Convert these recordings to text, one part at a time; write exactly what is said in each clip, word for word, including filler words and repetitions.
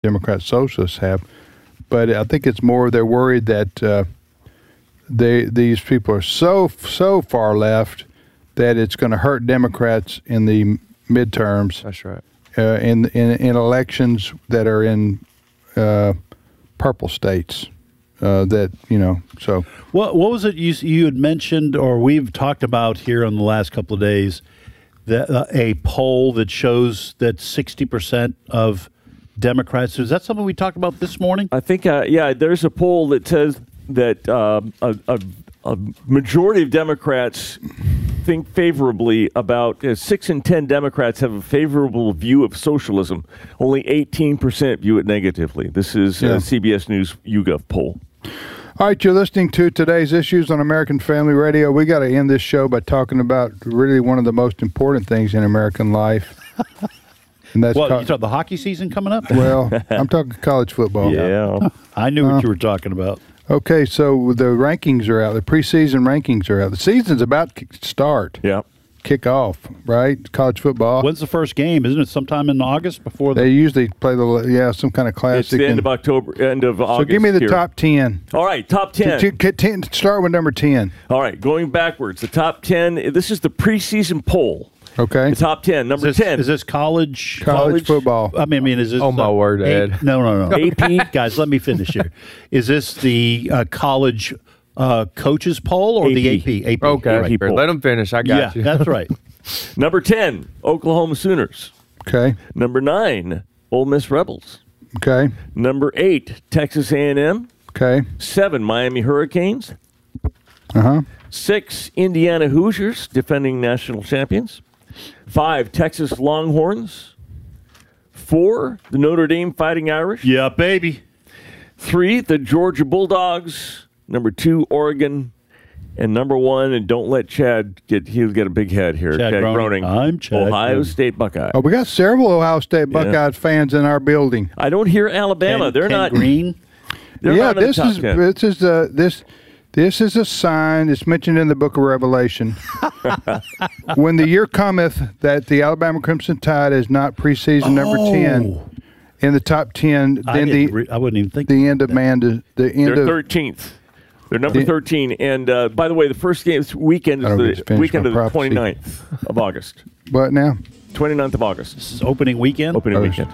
Democrat socialists have. But I think it's more they're worried that uh, they these people are so so far left that it's going to hurt Democrats in the midterms. That's right. Uh, in, in in elections that are in uh, purple states. Uh, that you know. So what what was it you you had mentioned, or we've talked about here in the last couple of days, that uh, a poll that shows that sixty percent of Democrats. Is that something we talked about this morning? I think, uh, yeah, there's a poll that says that uh, a, a, a majority of Democrats think favorably about, uh, six in ten Democrats have a favorable view of socialism. Only eighteen percent view it negatively. This is yeah. a C B S News YouGov poll. All right, you're listening to today's issues on American Family Radio. We got to end this show by talking about really one of the most important things in American life. And that's well, co- you talking the hockey season coming up? Well, I'm talking college football. Yeah. I knew uh, what you were talking about. Okay, so the rankings are out. The preseason rankings are out. The season's about to start. Yeah. Kick off, right? College football. When's the first game? Isn't it sometime in August before the... They usually play the, yeah, some kind of classic. It's the end of October, end of August. So give me the here. top ten. All right, top ten. To, to, ten. Start with number ten. All right, going backwards. The top ten. This is the preseason poll. Okay. The top ten. Number is this, ten. Is this college? College, college football. I mean, I mean, is this... Oh, my uh, word, Ed. A, no, no, no. A P? Guys, let me finish here. Is this the uh, college uh, coaches poll or A P. the A P? A P. Okay, Right. People. let them finish. I got Yeah, you. that's right. Number ten, Oklahoma Sooners. Okay. Number nine, Ole Miss Rebels. Okay. Number eight, Texas A and M. Okay. Seven, Miami Hurricanes. Uh-huh. Six, Indiana Hoosiers, defending national champions. Five, Texas Longhorns. Four, the Notre Dame Fighting Irish. Yeah, baby. Three, the Georgia Bulldogs. Number two, Oregon. And number one, and don't let Chad get, he'll get a big head here. Chad Groening. I'm Chad Ohio Groening. State Buckeye. Oh, we got several Ohio State Buckeyes fans in our building. I don't hear Alabama. Ken, They're Ken not green. They're yeah, not in this the top is ten. this is a this this is a sign. It's mentioned in the Book of Revelation. When the year cometh that the Alabama Crimson Tide is not preseason number Oh. ten in the top ten, I, then didn't the re- I wouldn't even think the end of man to the end They're of thirteenth. They're number The- thirteen. And uh, by the way, the first game this weekend I don't get is to the finish weekend my of the prophecy. twenty-ninth of August. what now? twenty-ninth of August. this is opening weekend. Opening Oh, weekend.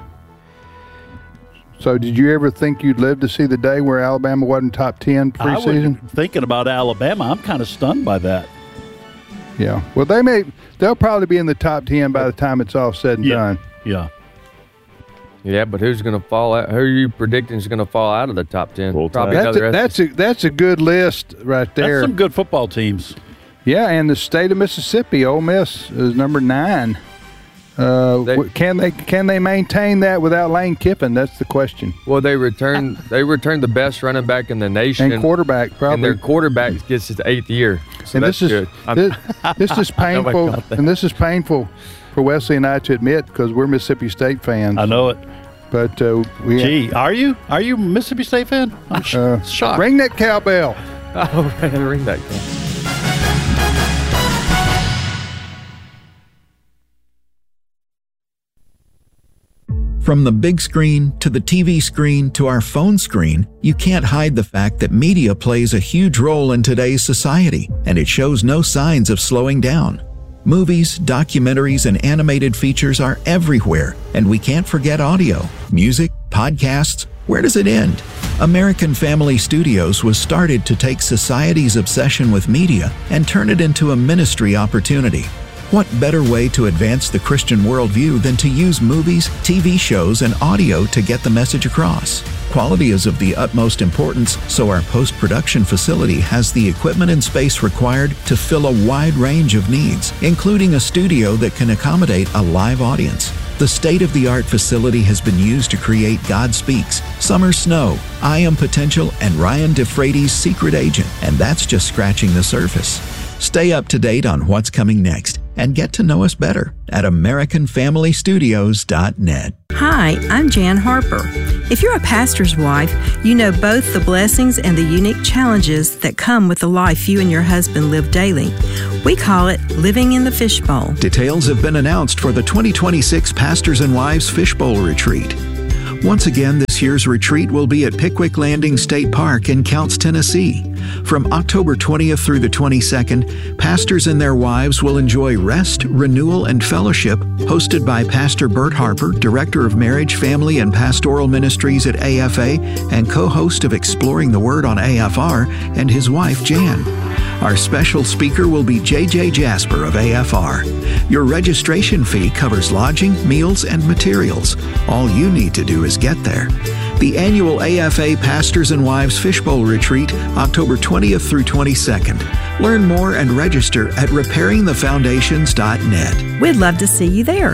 So did you ever think you'd live to see the day where Alabama wasn't top ten I was preseason? thinking about Alabama. I'm kind of stunned by that. Yeah. Well, they may. They'll probably be in the top ten by the time it's all said and Yeah. done. Yeah. Yeah, but who's going to fall out? Who are you predicting is going to fall out of the top ten? Roll Probably Tide. That's another a, that's a that's a good list right there. That's some good football teams. Yeah, and the state of Mississippi, Ole Miss is number nine. Uh, They- w- can they can they maintain that without Lane Kiffin? That's the question. Well, they returned they returned the best running back in the nation, And quarterback and probably. their quarterback gets his eighth year. So and that's this is good. I'm- this, this is painful, got that. and this is painful for Wesley and I to admit because we're Mississippi State fans. I know it. But uh, we Gee, are you? Are you a Mississippi State fan? I'm sh- uh, shocked. ring that cowbell. Oh, ring that. Guy. From the big screen to the T V screen to our phone screen, you can't hide the fact that media plays a huge role in today's society, and it shows no signs of slowing down. Movies, documentaries, and animated features are everywhere, and we can't forget audio, music, podcasts. Where does it end? American Family Studios was started to take society's obsession with media and turn it into a ministry opportunity. What better way to advance the Christian worldview than to use movies, T V shows, and audio to get the message across? Quality is of the utmost importance, so our post-production facility has the equipment and space required to fill a wide range of needs, including a studio that can accommodate a live audience. The state-of-the-art facility has been used to create God Speaks, Summer Snow, I Am Potential, and Ryan DeFrady's Secret Agent, and that's just scratching the surface. Stay up to date on what's coming next and get to know us better at American Family Studios dot net. Hi, I'm Jan Harper. If you're a pastor's wife, you know both the blessings and the unique challenges that come with the life you and your husband live daily. We call it living in the fishbowl. Details have been announced for the twenty twenty-six Pastors and Wives Fishbowl Retreat. Once again, this year's retreat will be at Pickwick Landing State Park in Counce, Tennessee. From October twentieth through the twenty-second, pastors and their wives will enjoy rest, renewal, and fellowship, hosted by Pastor Bert Harper, Director of Marriage, Family, and Pastoral Ministries at A F A and co-host of Exploring the Word on A F R, and his wife, Jan. Our special speaker will be J J Jasper of A F R. Your registration fee covers lodging, meals, and materials. All you need to do is get there. The annual A F A Pastors and Wives Fishbowl Retreat, October twentieth through twenty-second. Learn more and register at repairing the foundations dot net. We'd love to see you there.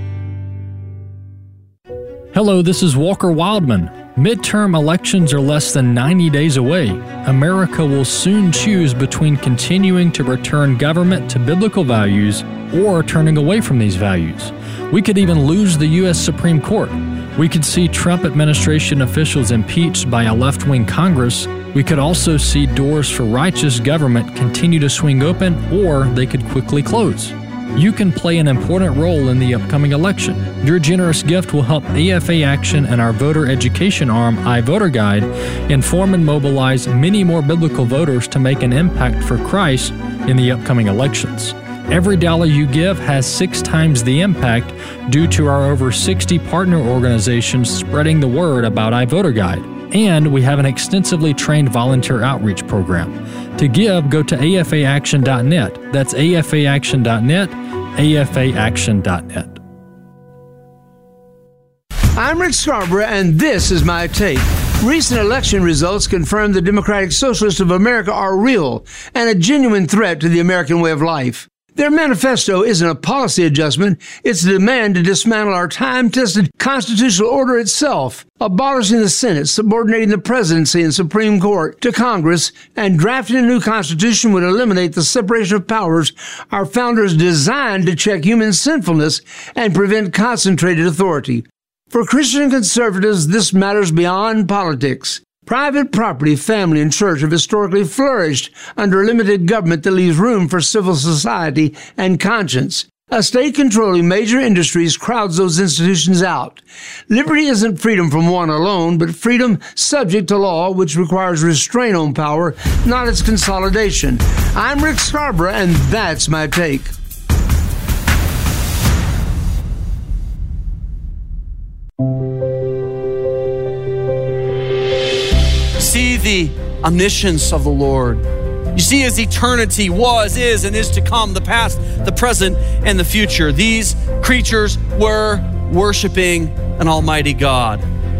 Hello, this is Walker Wildman. Midterm elections are less than ninety days away. America will soon choose between continuing to return government to biblical values or turning away from these values. We could even lose the U S Supreme Court. We could see Trump administration officials impeached by a left-wing Congress. We could also see doors for righteous government continue to swing open, or they could quickly close. You can play an important role in the upcoming election. Your generous gift will help A F A Action and our voter education arm, iVoter Guide, inform and mobilize many more biblical voters to make an impact for Christ in the upcoming elections. Every dollar you give has six times the impact due to our over sixty partner organizations spreading the word about iVoter Guide. And we have an extensively trained volunteer outreach program. To give, go to A F A action dot net. That's A F A action dot net, A F A action dot net. I'm Rick Scarborough, and this is my take. Recent election results confirm the Democratic Socialists of America are real and a genuine threat to the American way of life. Their manifesto isn't a policy adjustment, it's a demand to dismantle our time-tested constitutional order itself, abolishing the Senate, subordinating the presidency and Supreme Court to Congress, and drafting a new constitution would eliminate the separation of powers our founders designed to check human sinfulness and prevent concentrated authority. For Christian conservatives, this matters beyond politics. Private property, family, and church have historically flourished under a limited government that leaves room for civil society and conscience. A state controlling major industries crowds those institutions out. Liberty isn't freedom from one alone, but freedom subject to law, which requires restraint on power, not its consolidation. I'm Rick Scarborough, and that's my take. See the omniscience of the Lord. You see his eternity was, is, and is to come, the past, the present, and the future. These creatures were worshiping an almighty God.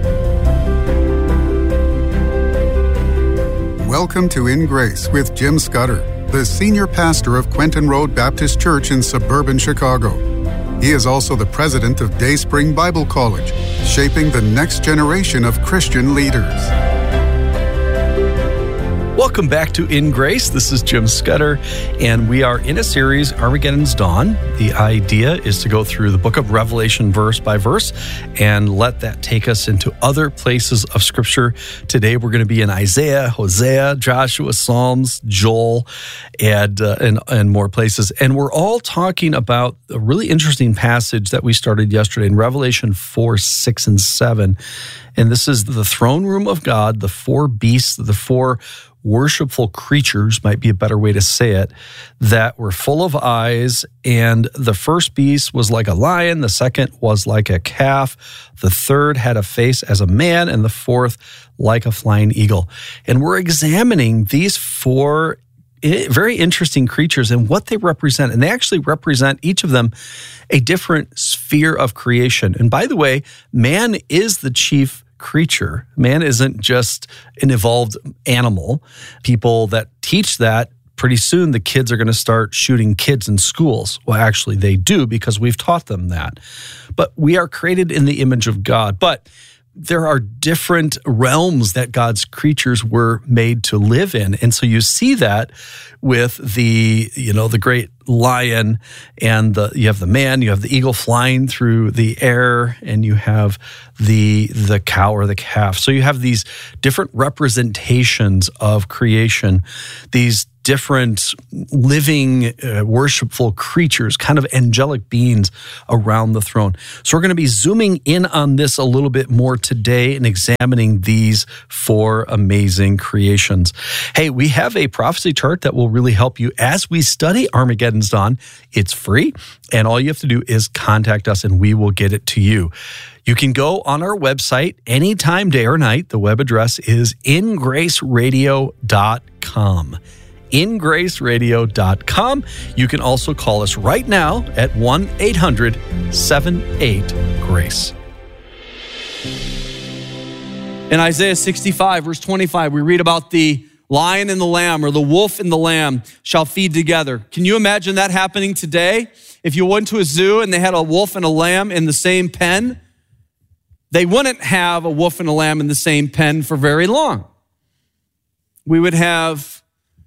Welcome to In Grace with Jim Scudder, the senior pastor of Quentin Road Baptist Church in suburban Chicago. He is also the president of Dayspring Bible College, shaping the next generation of Christian leaders. Welcome back to In Grace. This is Jim Scudder, and we are in a series, Armageddon's Dawn. The idea is to go through the book of Revelation verse by verse and let that take us into other places of Scripture. Today we're going to be in Isaiah, Hosea, Joshua, Psalms, Joel, and, uh, and, and more places. And we're all talking about a really interesting passage that we started yesterday in Revelation four, six, and seven. And this is the throne room of God, the four beasts, the four worshipful creatures, might be a better way to say it, that were full of eyes. And the first beast was like a lion, the second was like a calf, the third had a face as a man, and the fourth like a flying eagle. And we're examining these four very interesting creatures and what they represent. And they actually represent, each of them, a different sphere of creation. And by the way, man is the chief creature. Man isn't just an evolved animal. People that teach that, pretty soon the kids are going to start shooting kids in schools. Well, actually they do, because we've taught them that. But we are created in the image of God. But there are different realms that God's creatures were made to live in. And so you see that with the, you know, the great lion, and the you have the man, you have the eagle flying through the air, and you have the the cow or the calf. So you have these different representations of creation, these different living, uh, worshipful creatures, kind of angelic beings around the throne. So we're going to be zooming in on this a little bit more today and examining these four amazing creations. Hey, we have a prophecy chart that will really help you as we study Armageddon's Dawn. It's free, and all you have to do is contact us and we will get it to you. You can go on our website anytime, day or night. The web address is in grace radio dot com. in grace radio dot com. You can also call us right now at one eight hundred seven eight grace. In Isaiah sixty-five, verse twenty-five, we read about the lion and the lamb, or the wolf and the lamb shall feed together. Can you imagine that happening today? If you went to a zoo and they had a wolf and a lamb in the same pen, they wouldn't have a wolf and a lamb in the same pen for very long. We would have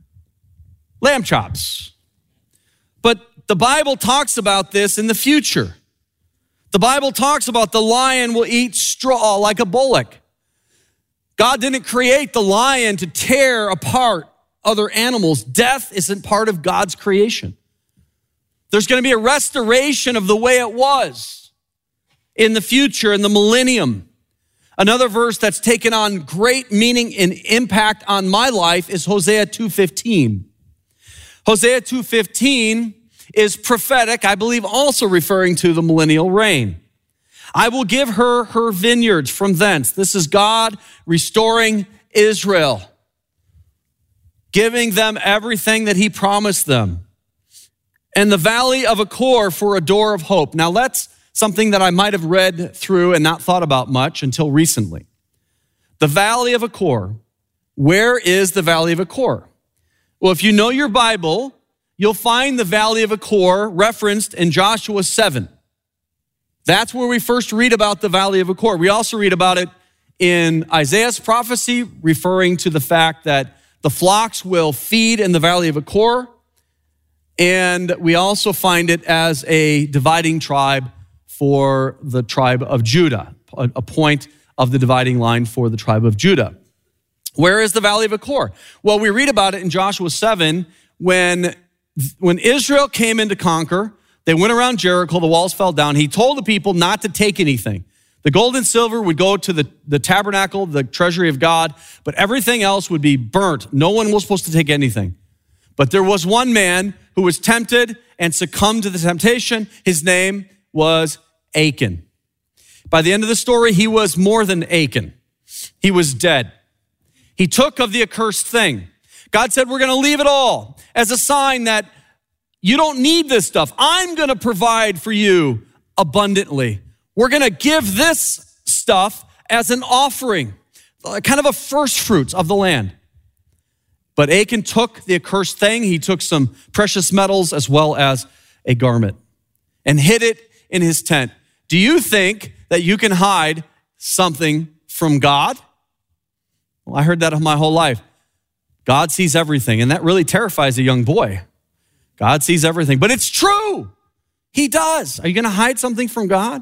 lamb chops. But the Bible talks about this in the future. The Bible talks about the lion will eat straw like a bullock. God didn't create the lion to tear apart other animals. Death isn't part of God's creation. There's going to be a restoration of the way it was in the future, in the millennium. Another verse that's taken on great meaning and impact on my life is Hosea two fifteen. Hosea two fifteen is prophetic, I believe also referring to the millennial reign. I will give her her vineyards from thence. This is God restoring Israel, giving them everything that he promised them. And the valley of Achor for a door of hope. Now that's something that I might have read through and not thought about much until recently. The valley of Achor. Where is the valley of Achor? Well, if you know your Bible, you'll find the valley of Achor referenced in Joshua seven. That's where we first read about the valley of Achor. We also read about it in Isaiah's prophecy, referring to the fact that the flocks will feed in the valley of Achor. And we also find it as a dividing tribe for the tribe of Judah, a point of the dividing line for the tribe of Judah. Where is the valley of Achor? Well, we read about it in Joshua seven when, when Israel came in to conquer. They went around Jericho, the walls fell down. He told the people not to take anything. The gold and silver would go to the, the tabernacle, the treasury of God, but everything else would be burnt. No one was supposed to take anything. But there was one man who was tempted and succumbed to the temptation. His name was Achan. By the end of the story, he was more than Achan. He was dead. He took of the accursed thing. God said, we're going to leave it all as a sign that you don't need this stuff. I'm going to provide for you abundantly. We're going to give this stuff as an offering, kind of a first fruits of the land. But Achan took the accursed thing. He took some precious metals as well as a garment and hid it in his tent. Do you think that you can hide something from God? Well, I heard that my whole life. God sees everything, and that really terrifies a young boy. God sees everything, but it's true. He does. Are you going to hide something from God?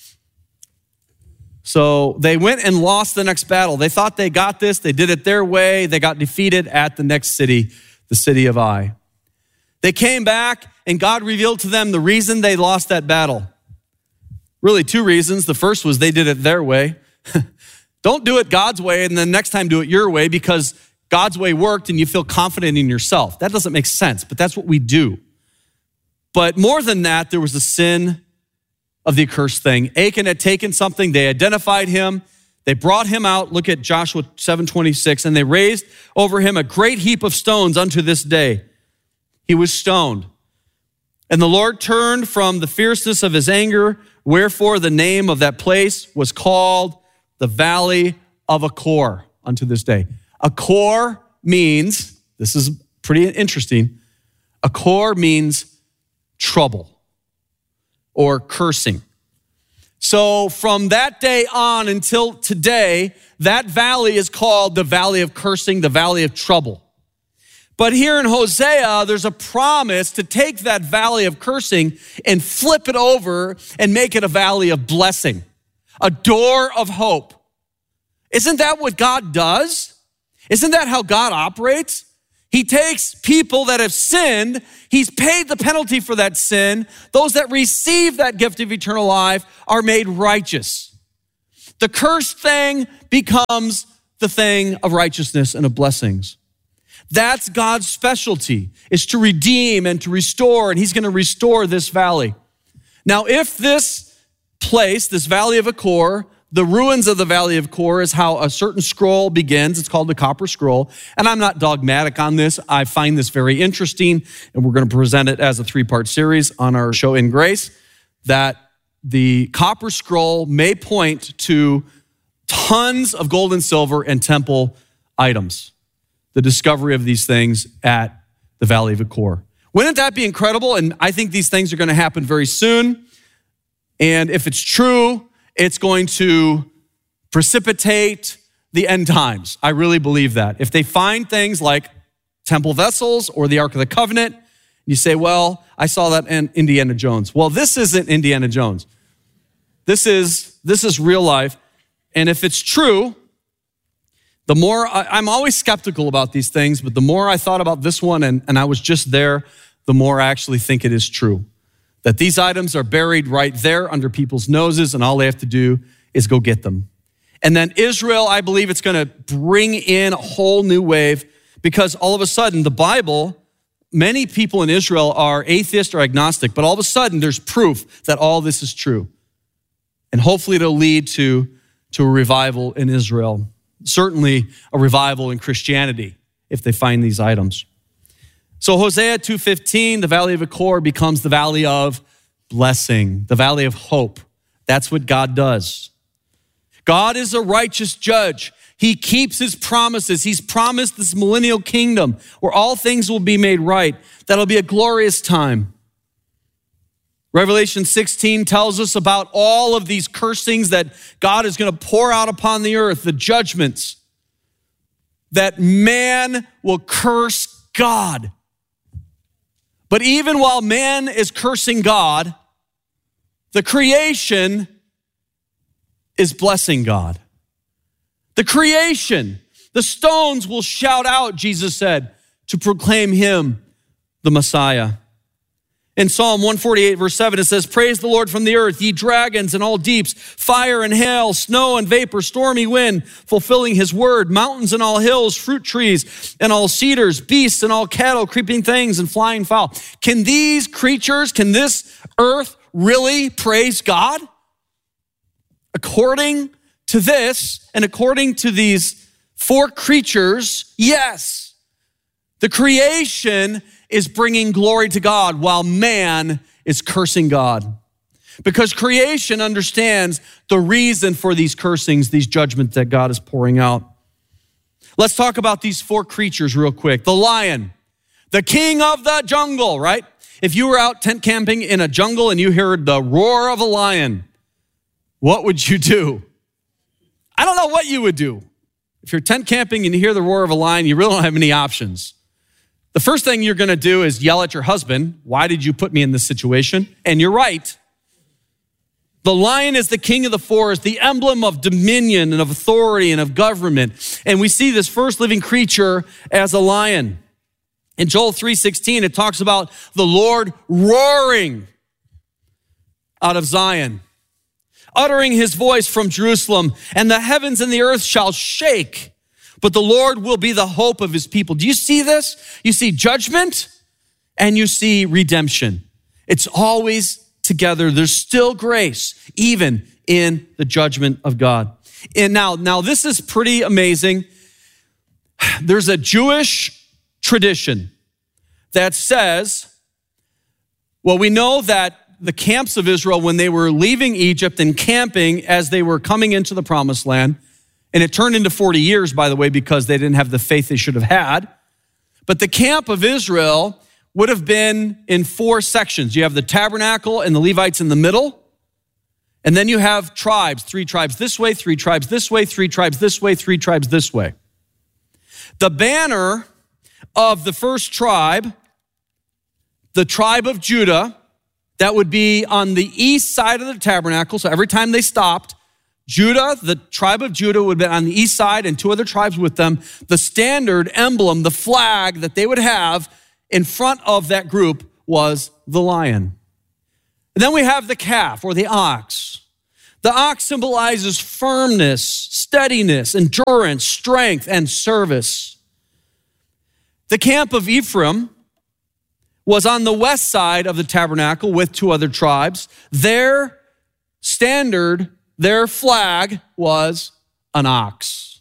So they went and lost the next battle. They thought they got this. They did it their way. They got defeated at the next city, the city of Ai. They came back, and God revealed to them the reason they lost that battle. Really, two reasons. The first was they did it their way. Don't do it God's way, and then next time do it your way, because God's way worked and you feel confident in yourself. That doesn't make sense, but that's what we do. But more than that, there was the sin of the accursed thing. Achan had taken something. They identified him. They brought him out. Look at Joshua seven twenty-six. And they raised over him a great heap of stones unto this day. He was stoned. And the Lord turned from the fierceness of his anger, wherefore the name of that place was called the Valley of Achor unto this day. Achor means, this is pretty interesting, Achor means trouble or cursing. So from that day on until today, that valley is called the Valley of Cursing, the Valley of Trouble. But here in Hosea, there's a promise to take that valley of cursing and flip it over and make it a valley of blessing, a door of hope. Isn't that what God does? Isn't that how God operates? He takes people that have sinned. He's paid the penalty for that sin. Those that receive that gift of eternal life are made righteous. The cursed thing becomes the thing of righteousness and of blessings. That's God's specialty, is to redeem and to restore, and he's going to restore this valley. Now, if this place, this valley of Achor, the ruins of the valley of Achor is how a certain scroll begins. It's called the Copper Scroll. And I'm not dogmatic on this. I find this very interesting, and we're going to present it as a three-part series on our show In Grace, that the Copper Scroll may point to tons of gold and silver and temple items, the discovery of these things at the Valley of Achor. Wouldn't that be incredible? And I think these things are going to happen very soon. And if it's true, it's going to precipitate the end times. I really believe that. If they find things like temple vessels or the Ark of the Covenant, you say, well, I saw that in Indiana Jones. Well, this isn't Indiana Jones. This is, this is real life. And if it's true, the more, I, I'm always skeptical about these things, but the more I thought about this one, and, and I was just there, the more I actually think it is true. That these items are buried right there under people's noses, and all they have to do is go get them. And then Israel, I believe it's going to bring in a whole new wave, because all of a sudden, the Bible, many people in Israel are atheist or agnostic, but all of a sudden, there's proof that all this is true. And hopefully it'll lead to, to a revival in Israel. Certainly a revival in Christianity if they find these items. So Hosea two fifteen, the Valley of Achor becomes the Valley of Blessing, the Valley of Hope. That's what God does. God is a righteous judge. He keeps his promises. He's promised this millennial kingdom where all things will be made right. That'll be a glorious time. Revelation sixteen tells us about all of these cursings that God is going to pour out upon the earth, the judgments, that man will curse God. But even while man is cursing God, the creation is blessing God. The creation, the stones will shout out, Jesus said, to proclaim him the Messiah. In Psalm one forty-eight, verse seven, it says, praise the Lord from the earth, ye dragons and all deeps, fire and hail, snow and vapor, stormy wind, fulfilling his word, mountains and all hills, fruit trees and all cedars, beasts and all cattle, creeping things and flying fowl. Can these creatures, can this earth really praise God? According to this, and according to these four creatures, yes. The creation is bringing glory to God while man is cursing God. Because creation understands the reason for these cursings, these judgments that God is pouring out. Let's talk about these four creatures real quick. The lion, the king of the jungle, right? If you were out tent camping in a jungle and you heard the roar of a lion, what would you do? I don't know what you would do. If you're tent camping and you hear the roar of a lion, you really don't have any options. The first thing you're going to do is yell at your husband, why did you put me in this situation? And you're right. The lion is the king of the forest, the emblem of dominion and of authority and of government. And we see this first living creature as a lion. In Joel three sixteen, it talks about the Lord roaring out of Zion, uttering his voice from Jerusalem, and the heavens and the earth shall shake. But the Lord will be the hope of his people. Do you see this? You see judgment and you see redemption. It's always together. There's still grace, even in the judgment of God. And now, now this is pretty amazing. There's a Jewish tradition that says, well, we know that the camps of Israel, when they were leaving Egypt and camping as they were coming into the promised land, and it turned into forty years, by the way, because they didn't have the faith they should have had. But the camp of Israel would have been in four sections. You have the tabernacle and the Levites in the middle. And then you have tribes, three tribes this way, three tribes this way, three tribes this way, three tribes this way. The banner of the first tribe, the tribe of Judah, that would be on the east side of the tabernacle. So every time they stopped, Judah, the tribe of Judah would have been on the east side and two other tribes with them. The standard emblem, the flag that they would have in front of that group was the lion. And then we have the calf or the ox. The ox symbolizes firmness, steadiness, endurance, strength, and service. The camp of Ephraim was on the west side of the tabernacle with two other tribes. Their standard, their flag was an ox.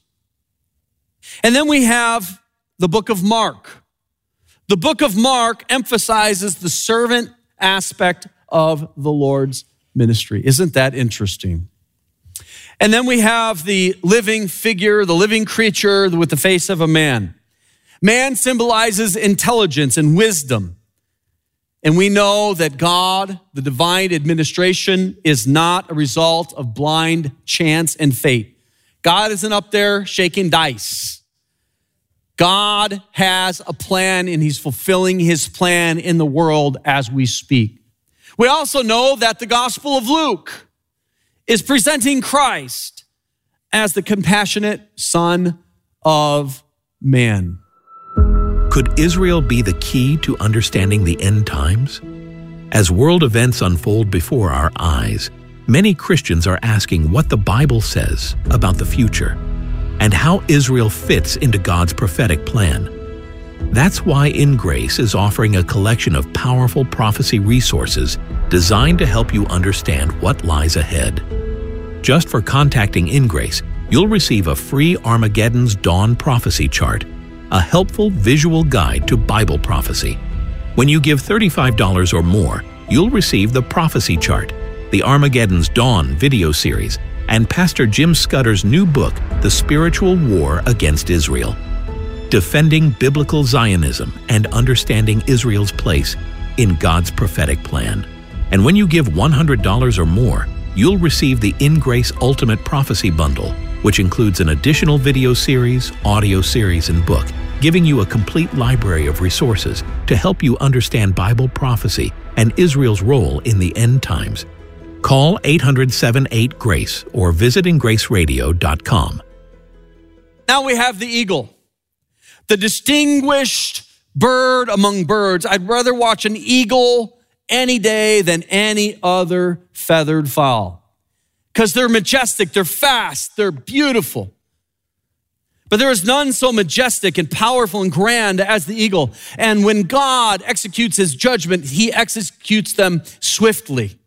And then we have the book of Mark. The book of Mark emphasizes the servant aspect of the Lord's ministry. Isn't that interesting? And then we have the living figure, the living creature with the face of a man. Man symbolizes intelligence and wisdom. And we know that God, the divine administration, is not a result of blind chance and fate. God isn't up there shaking dice. God has a plan, and he's fulfilling his plan in the world as we speak. We also know that the Gospel of Luke is presenting Christ as the compassionate Son of Man. Could Israel be the key to understanding the end times? As world events unfold before our eyes, many Christians are asking what the Bible says about the future and how Israel fits into God's prophetic plan. That's why In Grace is offering a collection of powerful prophecy resources designed to help you understand what lies ahead. Just for contacting In Grace, you'll receive a free Armageddon's Dawn prophecy chart, a helpful visual guide to Bible prophecy. When you give thirty-five dollars or more, you'll receive the prophecy chart, the Armageddon's Dawn video series, and Pastor Jim Scudder's new book, The Spiritual War Against Israel, Defending Biblical Zionism and Understanding Israel's Place in God's Prophetic Plan. And when you give one hundred dollars or more, you'll receive the In Grace Ultimate Prophecy Bundle, which includes an additional video series, audio series, and book, giving you a complete library of resources to help you understand Bible prophecy and Israel's role in the end times. Call eight hundred, seven eight, GRACE or visit in grace radio dot com. Now we have the eagle, the distinguished bird among birds. I'd rather watch an eagle any day than any other feathered fowl because they're majestic, they're fast, they're beautiful. But there is none so majestic and powerful and grand as the eagle. And when God executes his judgment, he executes them swiftly.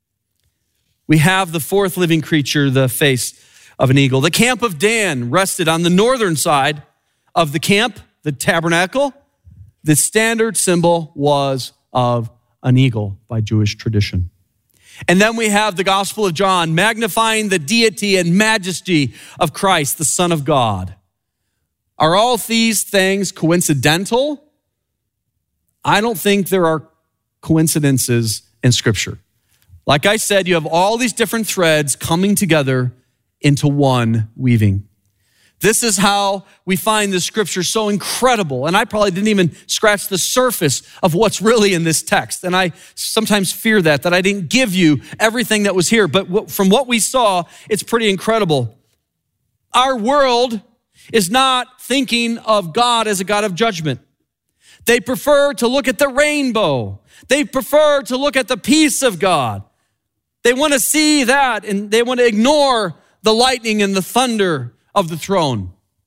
We have the fourth living creature, the face of an eagle. The camp of Dan rested on the northern side of the camp, the tabernacle. The standard symbol was of an eagle by Jewish tradition. And then we have the Gospel of John, magnifying the deity and majesty of Christ, the Son of God. Are all these things coincidental? I don't think there are coincidences in Scripture. Like I said, you have all these different threads coming together into one weaving. This is how we find the Scripture so incredible. And I probably didn't even scratch the surface of what's really in this text. And I sometimes fear that, that I didn't give you everything that was here. But from what we saw, it's pretty incredible. Our world is not thinking of God as a God of judgment. They prefer to look at the rainbow. They prefer to look at the peace of God. They want to see that, and they want to ignore the lightning and the thunder of the throne.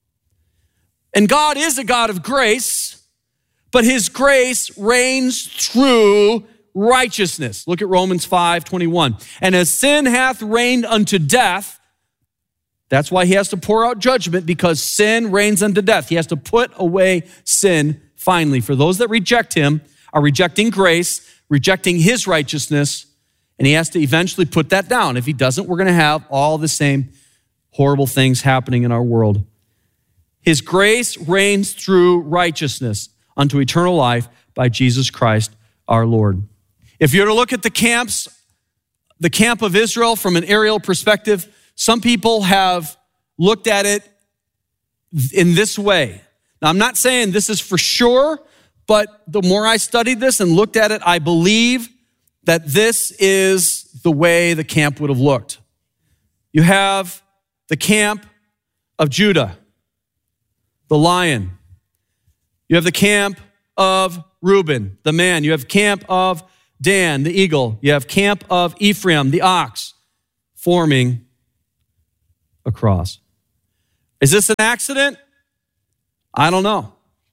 And God is a God of grace, but his grace reigns through righteousness. Look at Romans five twenty-one. And as sin hath reigned unto death, that's why he has to pour out judgment, because sin reigns unto death. He has to put away sin finally. For those that reject him are rejecting grace, rejecting his righteousness, and he has to eventually put that down. If he doesn't, we're going to have all the same horrible things happening in our world. His grace reigns through righteousness unto eternal life by Jesus Christ our Lord. If you're to look at the camps, the camp of Israel from an aerial perspective, some people have looked at it in this way. Now, I'm not saying this is for sure, but the more I studied this and looked at it, I believe that this is the way the camp would have looked. You have the camp of Judah, the lion. You have the camp of Reuben, the man. You have camp of Dan, the eagle. You have camp of Ephraim, the ox, forming a cross. Is this an accident? I don't know.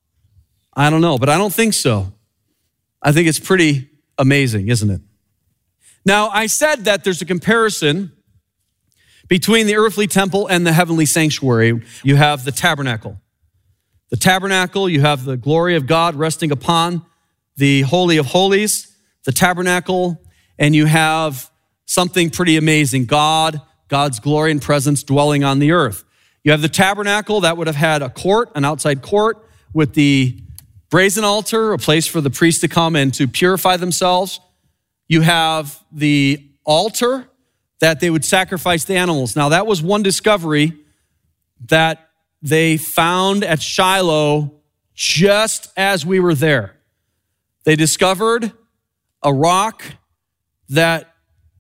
I don't know, but I don't think so. I think it's pretty amazing, isn't it? Now, I said that there's a comparison between the earthly temple and the heavenly sanctuary. You have the tabernacle. The tabernacle, you have the glory of God resting upon the Holy of Holies, the tabernacle, and you have something pretty amazing. God, God's glory and presence dwelling on the earth. You have the tabernacle that would have had a court, an outside court with the brazen altar, a place for the priests to come and to purify themselves. You have the altar that they would sacrifice the animals. Now, that was one discovery that they found at Shiloh just as we were there. They discovered a rock that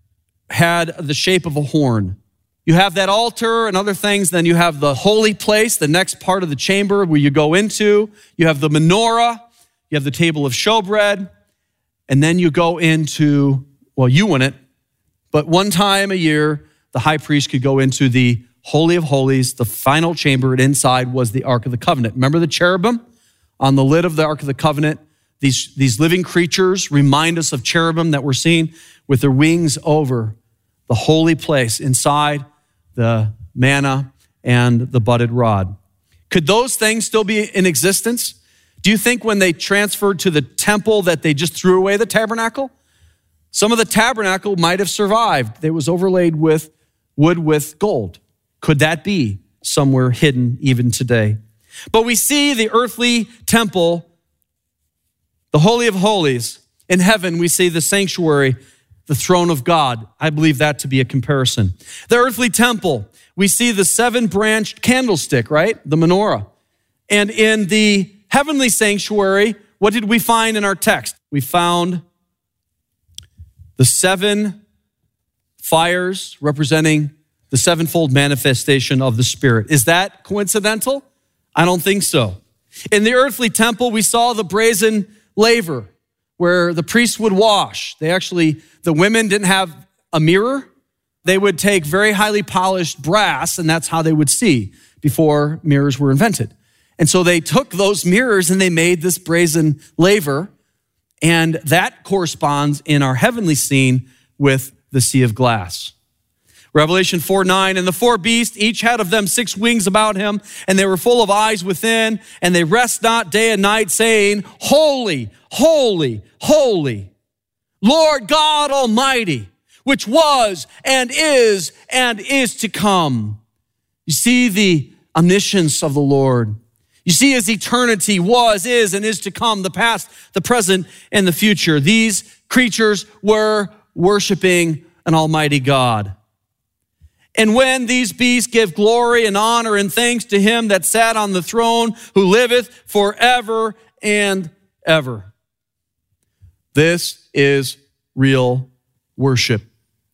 had the shape of a horn. You have that altar and other things. Then you have the holy place, the next part of the chamber where you go into. You have the menorah. You have the table of showbread. And then you go into, well, you wouldn't, but one time a year, the high priest could go into the Holy of Holies, the final chamber, and inside was the Ark of the Covenant. Remember the cherubim on the lid of the Ark of the Covenant? These, these living creatures remind us of cherubim that we're seeing with their wings over the holy place inside the manna and the budded rod. Could those things still be in existence? Do you think when they transferred to the temple that they just threw away the tabernacle? Some of the tabernacle might have survived. It was overlaid with wood with gold. Could that be somewhere hidden even today? But we see the earthly temple, the Holy of Holies. In heaven, we see the sanctuary, the throne of God. I believe that to be a comparison. The earthly temple, we see the seven-branched candlestick, right? The menorah. And in the heavenly sanctuary, what did we find in our text? We found the seven fires representing the sevenfold manifestation of the Spirit. Is that coincidental? I don't think so. In the earthly temple, we saw the brazen laver where the priests would wash. They actually, the women didn't have a mirror. They would take very highly polished brass, and that's how they would see before mirrors were invented. And so they took those mirrors and they made this brazen laver, and that corresponds in our heavenly scene with the sea of glass. Revelation four nine, and the four beasts, each had of them six wings about him, and they were full of eyes within, and they rest not day and night, saying, Holy, holy, holy, Lord God Almighty, which was and is and is to come. You see the omniscience of the Lord. You see his eternity was, is, and is to come, the past, the present, and the future. These creatures were worshiping an almighty God. And when these beasts give glory and honor and thanks to him that sat on the throne, who liveth forever and ever. This is real worship.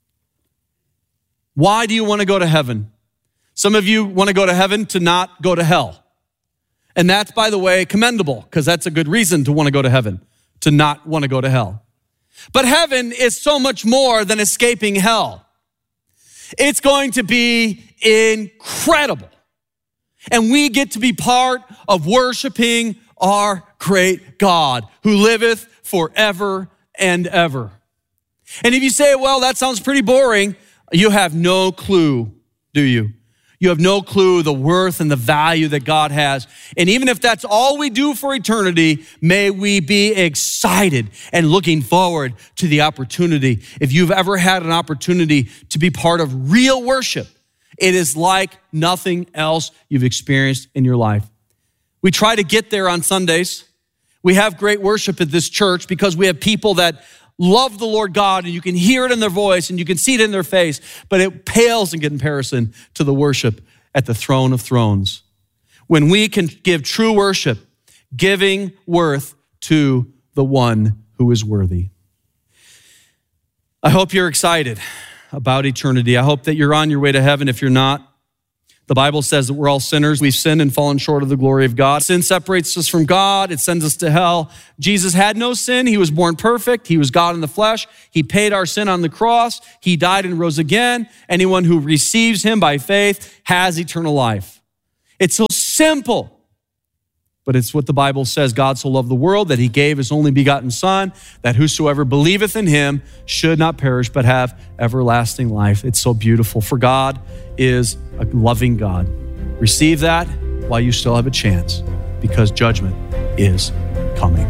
Why do you want to go to heaven? Some of you want to go to heaven to not go to hell. And that's, by the way, commendable, because that's a good reason to want to go to heaven, to not want to go to hell. But heaven is so much more than escaping hell. It's going to be incredible. And we get to be part of worshiping our great God who liveth forever and ever. And if you say, well, that sounds pretty boring, you have no clue, do you? You have no clue the worth and the value that God has. And even if that's all we do for eternity, may we be excited and looking forward to the opportunity. If you've ever had an opportunity to be part of real worship, it is like nothing else you've experienced in your life. We try to get there on Sundays. We have great worship at this church because we have people that love the Lord God, and you can hear it in their voice and you can see it in their face, but it pales in comparison to the worship at the throne of thrones. When we can give true worship, giving worth to the one who is worthy. I hope you're excited. about eternity. I hope that you're on your way to heaven. If you're not, the Bible says that we're all sinners. We've sinned and fallen short of the glory of God. Sin separates us from God. It sends us to hell. Jesus had no sin. He was born perfect. He was God in the flesh. He paid our sin on the cross. He died and rose again. Anyone who receives him by faith has eternal life. It's so simple. But it's what the Bible says. God so loved the world that he gave his only begotten Son, that whosoever believeth in him should not perish, but have everlasting life. It's so beautiful. For God is a loving God. Receive that while you still have a chance, because judgment is coming.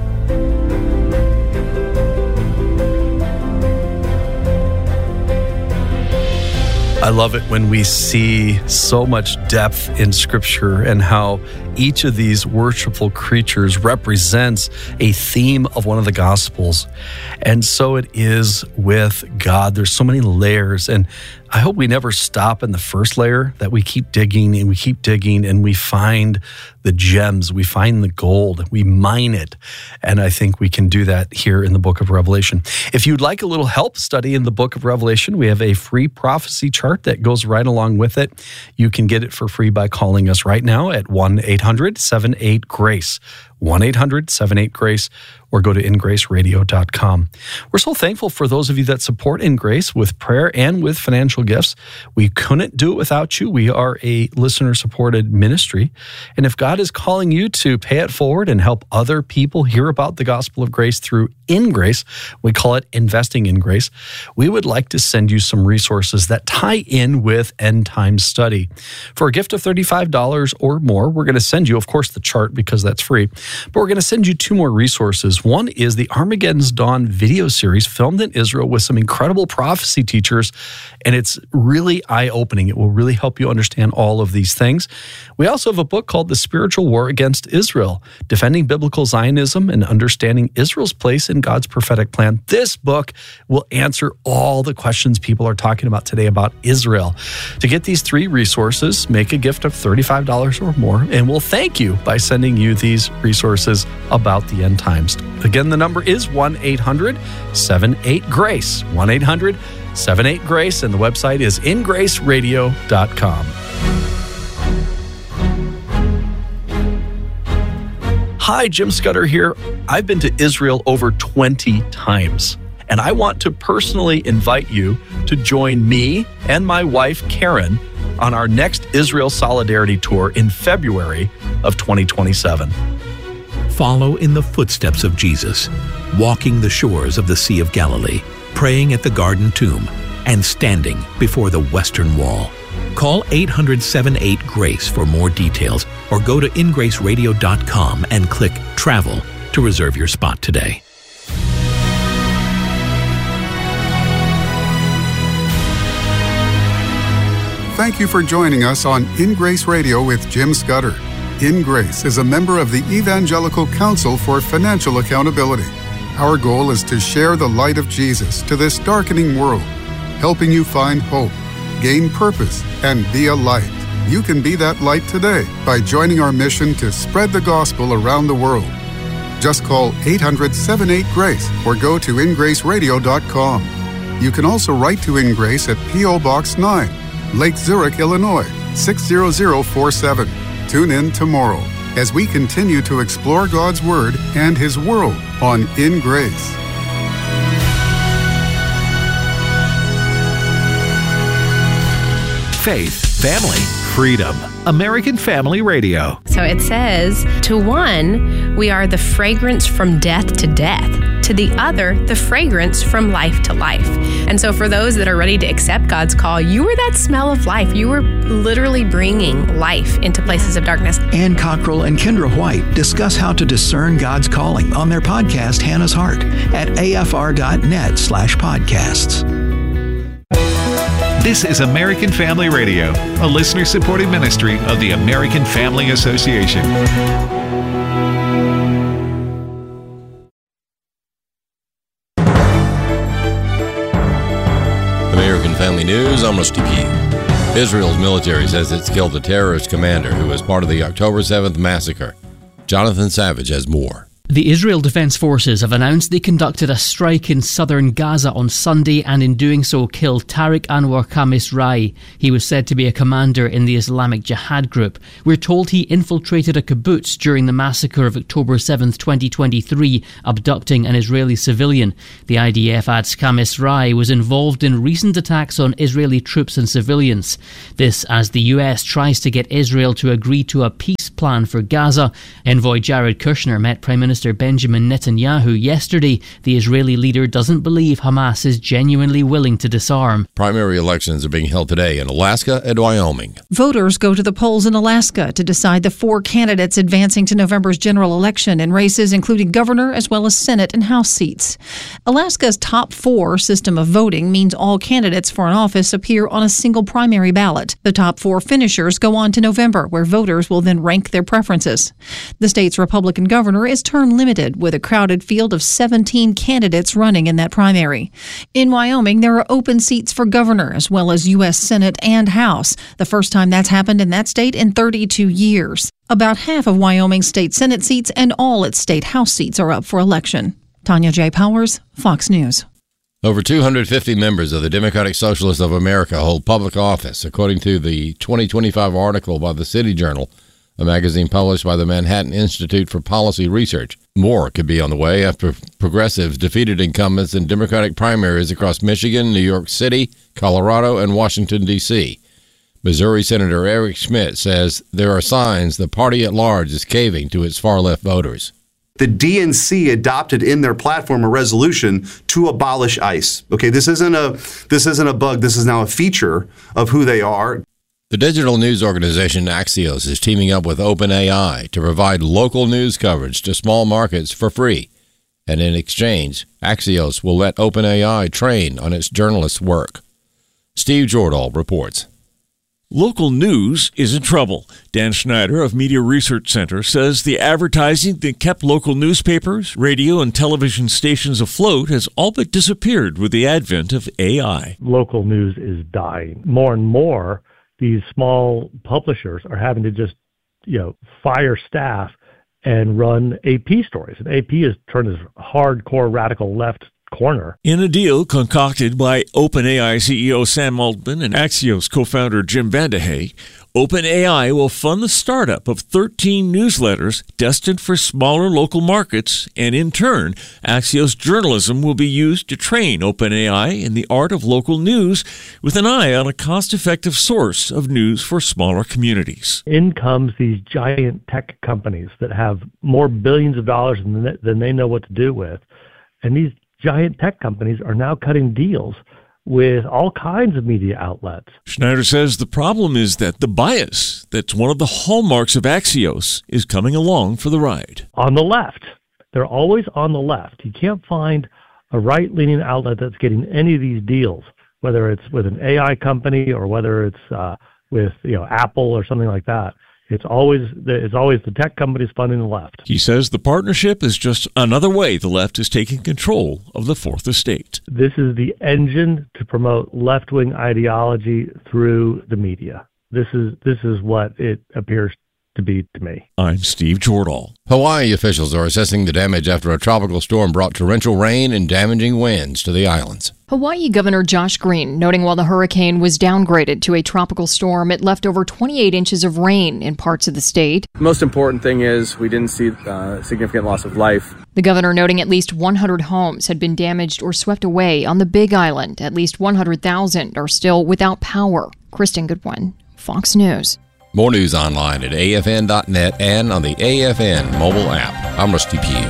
I love it when we see so much depth in Scripture and how each of these worshipful creatures represents a theme of one of the Gospels. And so it is with God. There's so many layers, and I hope we never stop in the first layer, that we keep digging and we keep digging and we find the gems, we find the gold, we mine it. And I think we can do that here in the book of Revelation. If you'd like a little help studying the book of Revelation, we have a free prophecy chart that goes right along with it. You can get it for free by calling us right now at one eight hundred seven eight GRACE. one eight hundred seven eight GRACE, or go to in grace radio dot com. We're so thankful for those of you that support In Grace with prayer and with financial gifts. We couldn't do it without you. We are a listener-supported ministry. And if God is calling you to pay it forward and help other people hear about the gospel of grace through In Grace, we call it Investing in Grace, we would like to send you some resources that tie in with end time study. For a gift of thirty-five dollars or more, we're going to send you, of course, the chart, because that's free. But we're going to send you two more resources. One is the Armageddon's Dawn video series filmed in Israel with some incredible prophecy teachers, and it's really eye-opening. It will really help you understand all of these things. We also have a book called The Spiritual War Against Israel, Defending Biblical Zionism and Understanding Israel's Place in God's Prophetic Plan. This book will answer all the questions people are talking about today about Israel. To get these three resources, make a gift of thirty-five dollars or more, and we'll thank you by sending you these resources about the end times. Again, the number is one eight hundred seven eight GRACE, one eight hundred seven eight GRACE, and the website is in grace radio dot com. Hi, Jim Scudder here. I've been to Israel over twenty times, and I want to personally invite you to join me and my wife, Karen, on our next Israel Solidarity Tour in February of twenty twenty-seven. Follow in the footsteps of Jesus, walking the shores of the Sea of Galilee, praying at the Garden Tomb, and standing before the Western Wall. Call eight hundred seven eight GRACE for more details, or go to in grace radio dot com and click Travel to reserve your spot today. Thank you for joining us on In Grace Radio with Jim Scudder. In Grace is a member of the Evangelical Council for Financial Accountability. Our goal is to share the light of Jesus to this darkening world, helping you find hope, gain purpose, and be a light. You can be that light today by joining our mission to spread the gospel around the world. Just call eight hundred seven eight GRACE or go to in grace radio dot com. You can also write to In Grace at P O Box nine, Lake Zurich, Illinois, six zero zero four seven. Tune in tomorrow as we continue to explore God's Word and His world on In Grace. Faith, family, freedom. American Family Radio. So it says, to one, we are the fragrance from death to death. To the other, the fragrance from life to life. And so for those that are ready to accept God's call, you were that smell of life. You were literally bringing life into places of darkness. Ann Cockrell and Kendra White discuss how to discern God's calling on their podcast, Hannah's Heart, at A F R dot net slash podcasts. This is American Family Radio, a listener-supported ministry of the American Family Association. American Family News, I'm Rusty Key. Israel's military says it's killed a terrorist commander who was part of the October seventh massacre. Jonathan Savage has more. The Israel Defense Forces have announced they conducted a strike in southern Gaza on Sunday and in doing so killed Tariq Anwar Khamis Rai. He was said to be a commander in the Islamic Jihad group. We're told he infiltrated a kibbutz during the massacre of October seventh, twenty twenty-three, abducting an Israeli civilian. The I D F adds Khamis Rai was involved in recent attacks on Israeli troops and civilians. This as the U S tries to get Israel to agree to a peace plan for Gaza. Envoy Jared Kushner met Prime Minister Benjamin Netanyahu yesterday. The Israeli leader doesn't believe Hamas is genuinely willing to disarm. Primary elections are being held today in Alaska and Wyoming. Voters go to the polls in Alaska to decide the four candidates advancing to November's general election in races including governor as well as Senate and House seats. Alaska's top four system of voting means all candidates for an office appear on a single primary ballot. The top four finishers go on to November, where voters will then rank their preferences. The state's Republican governor is term limited, with a crowded field of seventeen candidates running in that primary. In Wyoming, there are open seats for governor as well as U S Senate and House, the first time that's happened in that state in thirty-two years. About half of Wyoming's state Senate seats and all its state House seats are up for election. Tanya J. Powers, Fox News. Over two hundred fifty members of the Democratic Socialists of America hold public office, according to the twenty twenty-five article by the City Journal, a magazine published by the Manhattan Institute for Policy Research. More could be on the way after progressives defeated incumbents in Democratic primaries across Michigan, New York City, Colorado, and Washington, D C Missouri Senator Eric Schmidt says there are signs the party at large is caving to its far-left voters. The D N C adopted in their platform a resolution to abolish ICE. Okay, this isn't a this isn't a bug. This is now a feature of who they are. The digital news organization Axios is teaming up with OpenAI to provide local news coverage to small markets for free. And in exchange, Axios will let OpenAI train on its journalists' work. Steve Jordahl reports. Local news is in trouble. Dan Schneider of Media Research Center says the advertising that kept local newspapers, radio, and television stations afloat has all but disappeared with the advent of A I. Local news is dying. More and more, these small publishers are having to just, you know, fire staff and run A P stories. And A P has turned this hardcore radical left corner. In a deal concocted by OpenAI C E O Sam Altman and Axios co-founder Jim VandeHei, OpenAI will fund the startup of thirteen newsletters destined for smaller local markets, and in turn, Axios journalism will be used to train OpenAI in the art of local news with an eye on a cost-effective source of news for smaller communities. In comes these giant tech companies that have more billions of dollars than, than they know what to do with, and these giant tech companies are now cutting deals with all kinds of media outlets. Schneider says the problem is that the bias that's one of the hallmarks of Axios is coming along for the ride. On the left. They're always on the left. You can't find a right-leaning outlet that's getting any of these deals, whether it's with an A I company or whether it's uh, with you know Apple or something like that. It's always the, it's always the tech companies funding the left. He says the partnership is just another way the left is taking control of the Fourth Estate. This is the engine to promote left-wing ideology through the media. This is this is what it appears to be to me. I'm Steve Jordahl. Hawaii officials are assessing the damage after a tropical storm brought torrential rain and damaging winds to the islands. Hawaii Governor Josh Green noting while the hurricane was downgraded to a tropical storm, it left over twenty-eight inches of rain in parts of the state. The most important thing is we didn't see uh, significant loss of life. The governor noting at least one hundred homes had been damaged or swept away on the Big Island. At least one hundred thousand are still without power. Kristen Goodwin, Fox News. More news online at A F N dot net and on the A F N mobile app. I'm Rusty Pugh.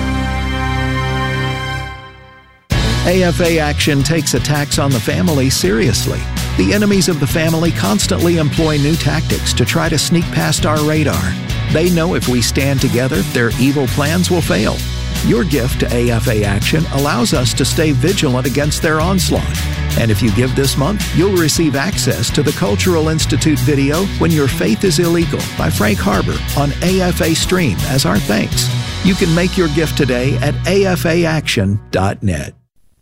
A F A Action takes attacks on the family seriously. The enemies of the family constantly employ new tactics to try to sneak past our radar. They know if we stand together, their evil plans will fail. Your gift to A F A Action allows us to stay vigilant against their onslaught. And if you give this month, you'll receive access to the Cultural Institute video When Your Faith is Illegal by Frank Harbor on A F A Stream as our thanks. You can make your gift today at A F A action dot net.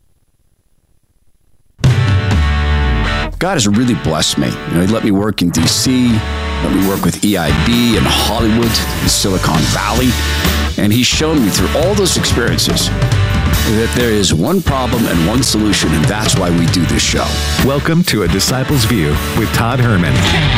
God has really blessed me. You know, he let me work in D C, let me work with E I B in Hollywood, in Silicon Valley. And he's shown me through all those experiences that there is one problem and one solution, and that's why we do this show. Welcome to A Disciple's View with Todd Herman.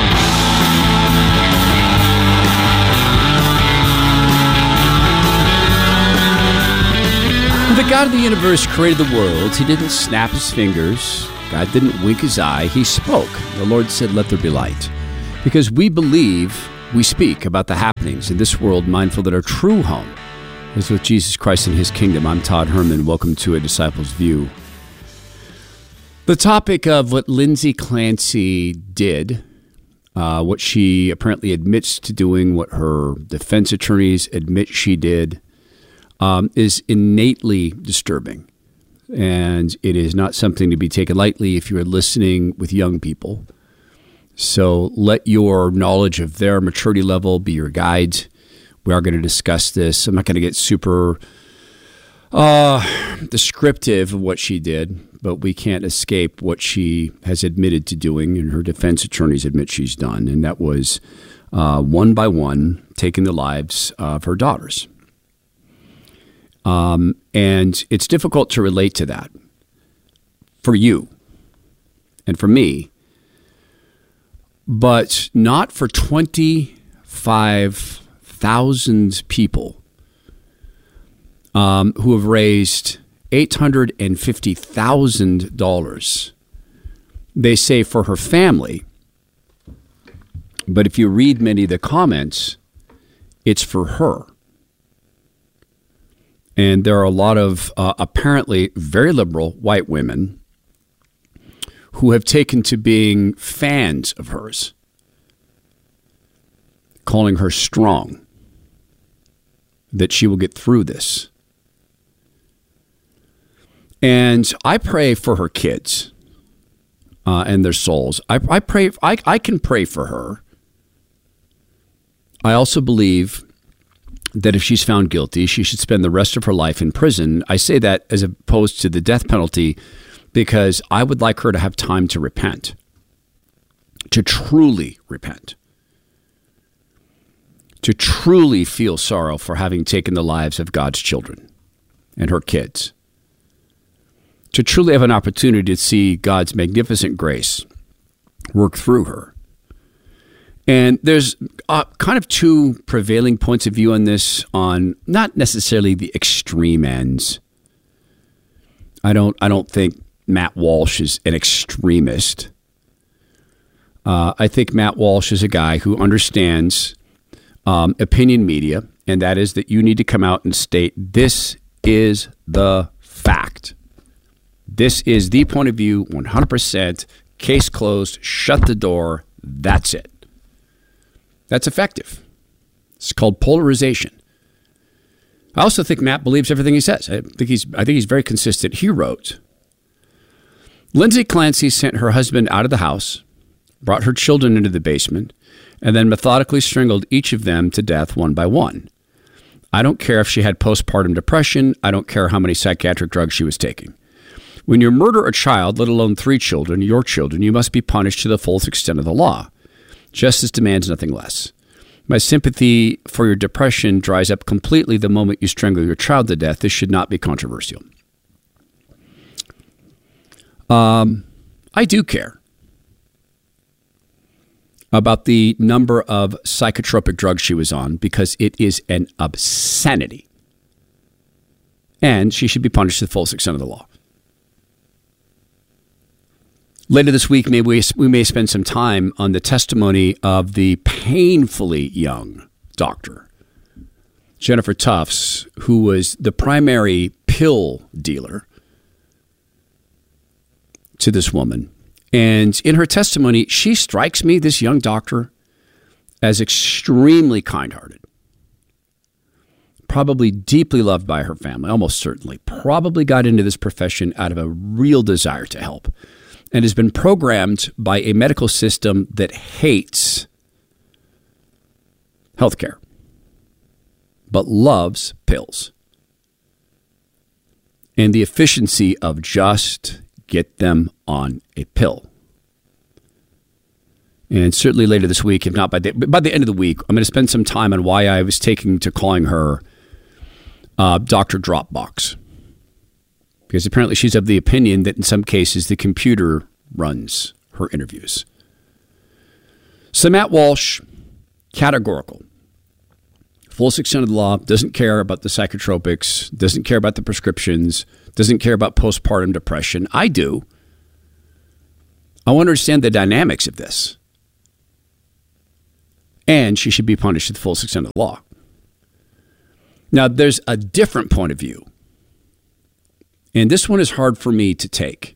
The God of the universe created the world. He didn't snap his fingers. God didn't wink his eye. He spoke. The Lord said, "Let there be light." Because we believe, we speak about the happenings in this world, mindful that our true home is with Jesus Christ and his kingdom. I'm Todd Herman. Welcome to A Disciple's View. The topic of what Lindsay Clancy did, uh, what she apparently admits to doing, what her defense attorneys admit she did, Um, is innately disturbing, and it is not something to be taken lightly if you are listening with young people. So let your knowledge of their maturity level be your guide. We are going to discuss this. I'm not going to get super uh, descriptive of what she did, but we can't escape what she has admitted to doing, and her defense attorneys admit she's done, and that was uh, one by one taking the lives of her daughters. Um, and it's difficult to relate to that for you and for me, but not for twenty-five thousand people um, who have raised eight hundred fifty thousand dollars. They say for her family, but if you read many of the comments, it's for her. And there are a lot of uh, apparently very liberal white women who have taken to being fans of hers, calling her strong, that she will get through this. And I pray for her kids uh, and their souls. I, I pray. I, I can pray for her. I also believe that if she's found guilty, she should spend the rest of her life in prison. I say that as opposed to the death penalty because I would like her to have time to repent, to truly repent, to truly feel sorrow for having taken the lives of God's children and her kids, to truly have an opportunity to see God's magnificent grace work through her. And there's uh, kind of two prevailing points of view on this, on not necessarily the extreme ends. I don't I don't think Matt Walsh is an extremist. Uh, I think Matt Walsh is a guy who understands um, opinion media, and that is that you need to come out and state this is the fact. This is the point of view, one hundred percent, case closed, shut the door, that's it. That's effective. It's called polarization. I also think Matt believes everything he says. I think he's I think he's very consistent. He wrote, Lindsay Clancy sent her husband out of the house, brought her children into the basement, and then methodically strangled each of them to death one by one. I don't care if she had postpartum depression. I don't care how many psychiatric drugs she was taking. When you murder a child, let alone three children, your children, you must be punished to the full extent of the law. Justice demands nothing less. My sympathy for your depression dries up completely the moment you strangle your child to death. This should not be controversial. Um, I do care about the number of psychotropic drugs she was on because it is an obscenity. And she should be punished to the full extent of the law. Later this week, maybe we, we may spend some time on the testimony of the painfully young doctor, Jennifer Tufts, who was the primary pill dealer to this woman. And in her testimony, she strikes me, this young doctor, as extremely kind-hearted, probably deeply loved by her family, almost certainly, probably got into this profession out of a real desire to help, and has been programmed by a medical system that hates healthcare, but loves pills. And the efficiency of just get them on a pill. And certainly later this week, if not by the, by the end of the week, I'm going to spend some time on why I was taking to calling her uh, Doctor Dropbox. Because apparently she's of the opinion that in some cases the computer runs her interviews. So Matt Walsh, categorical. Full extent of the law, doesn't care about the psychotropics, doesn't care about the prescriptions, doesn't care about postpartum depression. I do. I want to understand the dynamics of this. And she should be punished to the full extent of the law. Now, there's a different point of view. And this one is hard for me to take.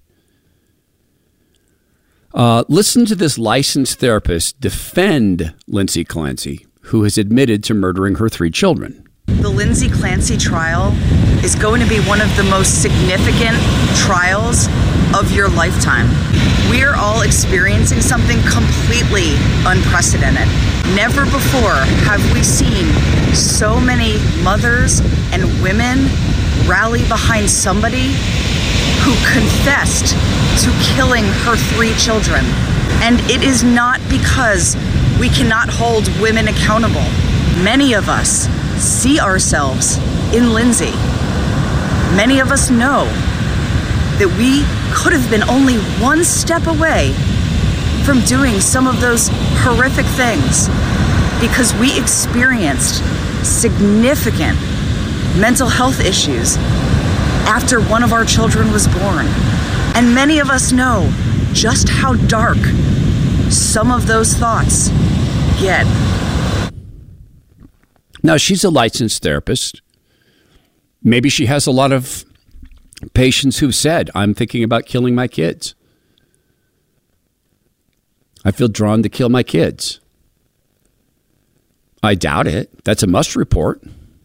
Uh, listen to this licensed therapist defend Lindsay Clancy, who has admitted to murdering her three children. The Lindsay Clancy trial is going to be one of the most significant trials of your lifetime. We are all experiencing something completely unprecedented. Never before have we seen so many mothers and women rally behind somebody who confessed to killing her three children. And it is not because we cannot hold women accountable. Many of us see ourselves in Lindsay. Many of us know that we could have been only one step away from doing some of those horrific things because we experienced significant mental health issues after one of our children was born. And many of us know just how dark some of those thoughts get. Now, she's a licensed therapist. Maybe she has a lot of patients who've said, I'm thinking about killing my kids. I feel drawn to kill my kids. I doubt it. That's a must report.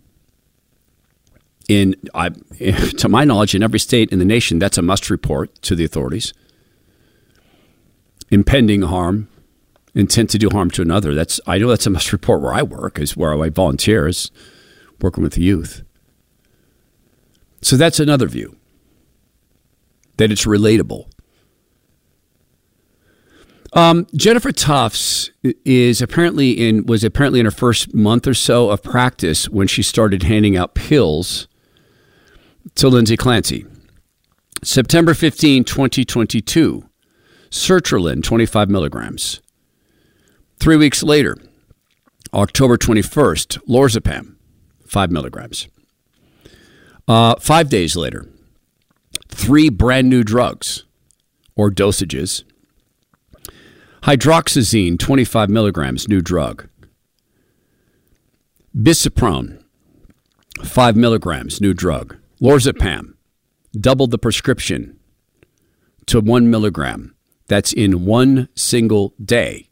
In, I, to my knowledge, in every state in the nation, that's a must report to the authorities. Impending harm, intent to do harm to another. That's I know that's a must report where I work, is where I volunteer, is working with the youth. So that's another view, that it's relatable. Um, Jennifer Tufts is apparently in was apparently in her first month or so of practice when she started handing out pills to Lindsay Clancy. September fifteenth, twenty twenty-two, sertraline, twenty-five milligrams. Three weeks later, October twenty-first, lorazepam, five milligrams. Uh, five days later, three brand new drugs or dosages. Hydroxyzine, twenty-five milligrams, new drug. Bisoprolol, five milligrams, new drug. Lorazepam, doubled the prescription to one milligram. That's in one single day.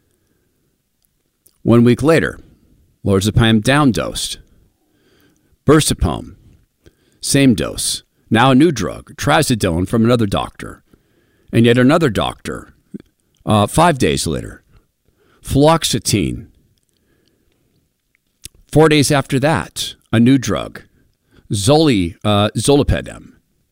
One week later, lorazepam down-dosed. Bursapone, same dose. Now a new drug, trazodone from another doctor. And yet another doctor, uh, five days later. Fluoxetine. Four days after that, a new drug. Zoli, uh, Zolpidem.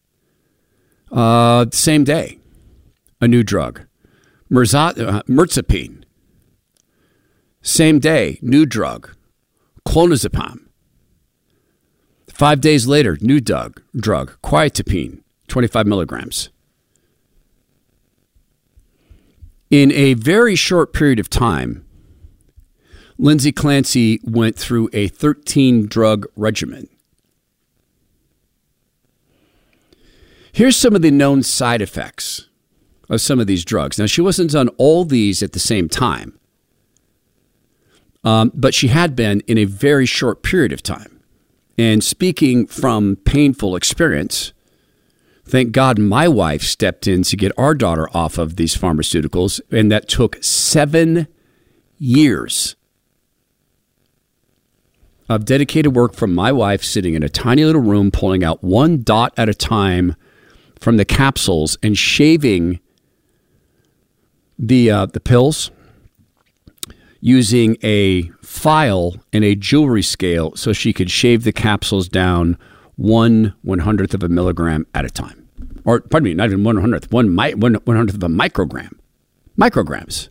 Uh, same day, a new drug. Mirza, uh, Mirtazapine. Same day, new drug. Clonazepam. Five days later, new drug, drug. Quietapine, twenty-five milligrams. In a very short period of time, Lindsay Clancy went through a thirteen-drug regimen. Here's some of the known side effects of some of these drugs. Now, she wasn't on all these at the same time, um, but she had been in a very short period of time. And speaking from painful experience, thank God my wife stepped in to get our daughter off of these pharmaceuticals, and that took seven years of dedicated work from my wife sitting in a tiny little room, pulling out one dot at a time from the capsules and shaving the uh, the pills using a file and a jewelry scale so she could shave the capsules down one one hundredth of a milligram at a time. Or, pardon me, not even one hundredth, one, mi- one, one hundredth of a microgram. Micrograms.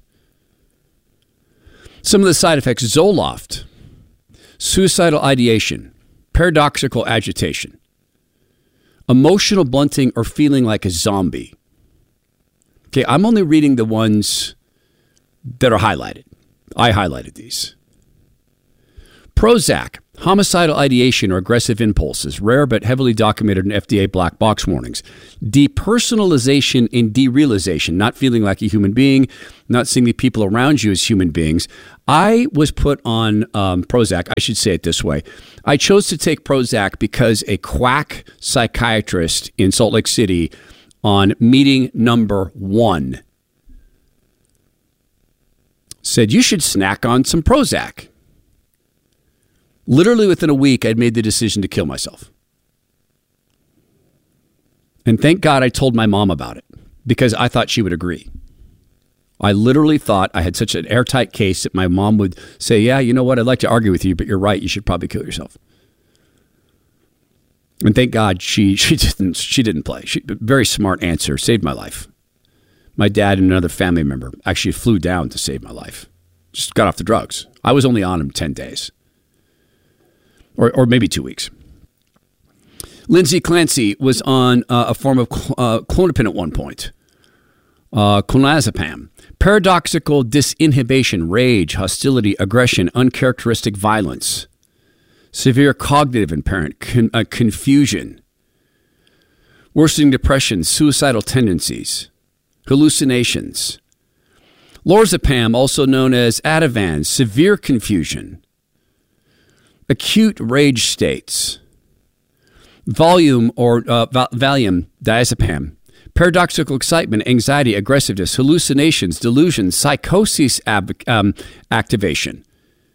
Some of the side effects: Zoloft, suicidal ideation, paradoxical agitation, emotional blunting, or feeling like a zombie. Okay, I'm only reading the ones that are highlighted. I highlighted these. Prozac, homicidal ideation or aggressive impulses, rare but heavily documented in F D A black box warnings. Depersonalization and derealization, not feeling like a human being, not seeing the people around you as human beings. I was put on um, Prozac, I should say it this way. I chose to take Prozac because a quack psychiatrist in Salt Lake City on meeting number one said, you should snack on some Prozac. Literally within a week, I'd made the decision to kill myself. And thank God I told my mom about it because I thought she would agree. I literally thought I had such an airtight case that my mom would say, yeah, you know what? I'd like to argue with you, but you're right. You should probably kill yourself. And thank God she she didn't she didn't play. She, very smart answer. Saved my life. My dad and another family member actually flew down to save my life. Just got off the drugs. I was only on them ten days. Or, or maybe two weeks. Lindsay Clancy was on uh, a form of cl- uh, Klonopin at one point. Uh, clonazepam. Paradoxical disinhibition, rage, hostility, aggression, uncharacteristic violence. Severe cognitive impairment, con- uh, confusion. Worsening depression, suicidal tendencies. Hallucinations. Lorazepam, also known as Ativan, severe confusion. Acute rage states, volume or uh, Valium, diazepam, paradoxical excitement, anxiety, aggressiveness, hallucinations, delusions, psychosis ab- um, activation,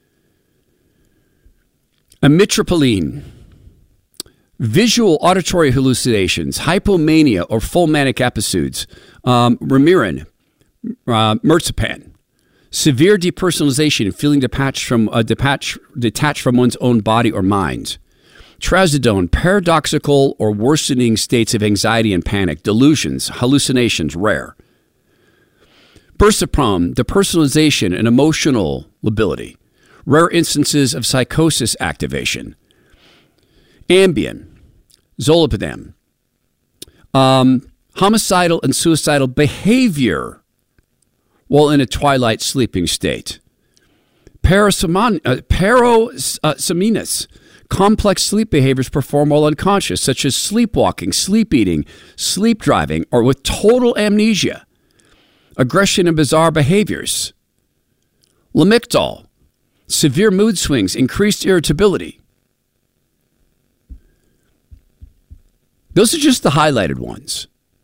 amitriptyline, visual auditory hallucinations, hypomania or full manic episodes, um, Remeron, uh, Mirzapan. Severe depersonalization, feeling detached from uh, detached, detached from one's own body or mind. Trazodone, paradoxical or worsening states of anxiety and panic, delusions, hallucinations, rare. Bursaprom, depersonalization and emotional lability, rare instances of psychosis activation. Ambien, zolpidem, um, homicidal and suicidal behavior while in a twilight sleeping state. Parasimonus, uh, parasimonus, complex sleep behaviors performed while unconscious, such as sleepwalking, sleep eating, sleep driving, or with total amnesia. Aggression and bizarre behaviors. Lamictal, severe mood swings, increased irritability. Those are just the highlighted ones.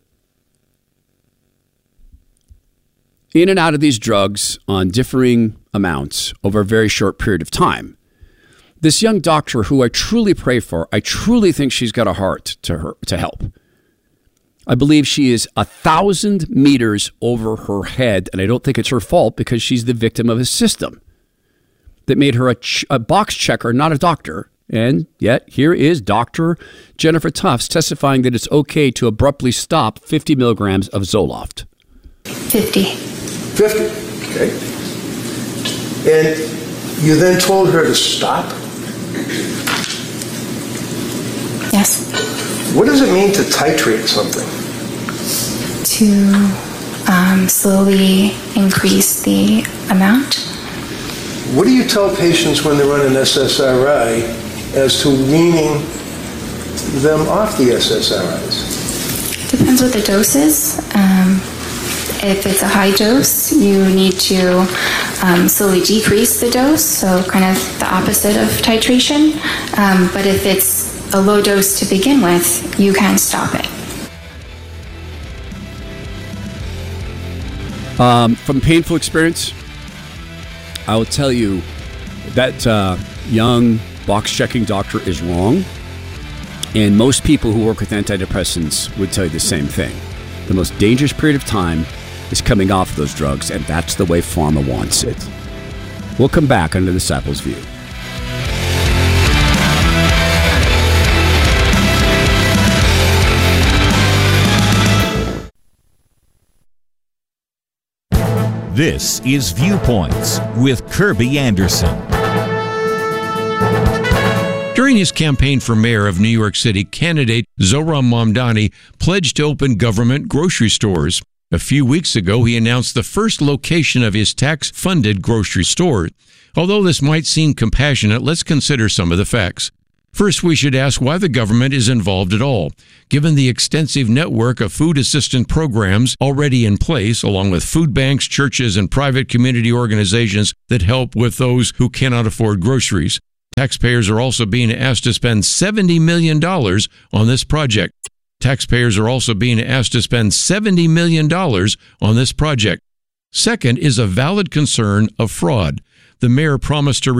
In and out of these drugs on differing amounts over a very short period of time. This young doctor who I truly pray for, I truly think she's got a heart to her to help. I believe she is a thousand meters over her head, and I don't think it's her fault because she's the victim of a system that made her a, ch- a box checker, not a doctor. And yet, here is Doctor Jennifer Tufts testifying that it's okay to abruptly stop fifty milligrams of Zoloft. fifty. fifty, okay. And you then told her to stop? Yes. What does it mean to titrate something? To um, slowly increase the amount. What do you tell patients when they're on an S S R I as to weaning them off the S S R Is? Depends what the dose is. Um, If it's a high dose, you need to um, slowly decrease the dose, so kind of the opposite of titration. Um, but if it's a low dose to begin with, you can stop it. Um, from painful experience, I will tell you that uh, young box-checking doctor is wrong, and most people who work with antidepressants would tell you the same thing. The most dangerous period of time is coming off those drugs, and that's the way pharma wants it. We'll come back on The Disciples' View. This is Viewpoints with Kirby Anderson. During his campaign for mayor of New York City, candidate Zohran Mamdani pledged to open government grocery stores. A few weeks ago, he announced the first location of his tax-funded grocery store. Although this might seem compassionate, let's consider some of the facts. First, we should ask why the government is involved at all. Given the extensive network of food assistance programs already in place, along with food banks, churches, and private community organizations that help with those who cannot afford groceries, taxpayers are also being asked to spend seventy million dollars on this project. Taxpayers are also being asked to spend seventy million dollars on this project. Second is a valid concern of fraud. The mayor promised to